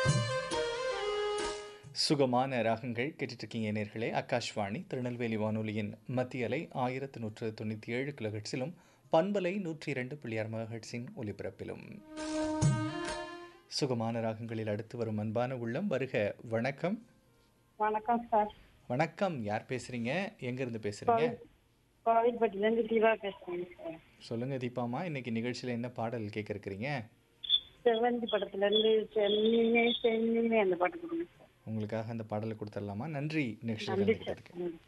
சுகமான ராகங்கள் கேட்டுட்டு இருக்கீங்க நேர்களே. ஆகாஷ்வாணி திருநெல்வேலி வானொலியின் மத்திய அலை 1197 கிலோஹெட்ஸிலும் பண்பலை 102.6 மெகாஹெட்ஸின் ஒலிபரப்பிலும் சுகமான ராகங்களில் அடுத்து வரும் அன்பான உள்ளம் வருக. வணக்கம். வணக்கம் சார். வணக்கம். யார் பேசுறீங்க? எங்க இருந்து பேசுறீங்க? கோவில்பட்டிலேருந்து தீபா பேசுறேங்க சார். சொல்லுங்க தீபாமா, இன்னைக்கு நிகழ்ச்சியில என்ன பாடல் கேட்க இருக்கிறீங்க? செவ்வந்தி படத்துல இருந்து சென்னிமே சென்னிமே அந்த பாட்டு கொடுங்க சார். உங்களுக்காக அந்த பாடலை கொடுத்துடலாமா? நன்றி நிகழ்ச்சியில் நன்றி சார். கலந்துக்கிட்டதுக்கு.